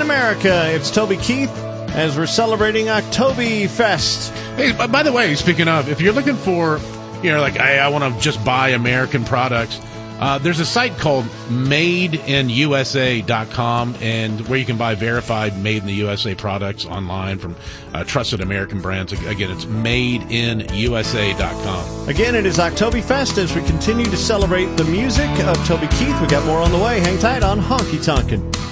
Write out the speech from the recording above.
America. It's Toby Keith as we're celebrating Oktoberfest. Hey, by the way, speaking of, if you're looking for, like, I want to just buy American products, there's a site called madeinusa.com, and where you can buy verified Made in the USA products online from trusted American brands. Again, it's madeinusa.com. Again, it is Oktoberfest as we continue to celebrate the music of Toby Keith. We got more on the way. Hang tight on Honky Tonkin'.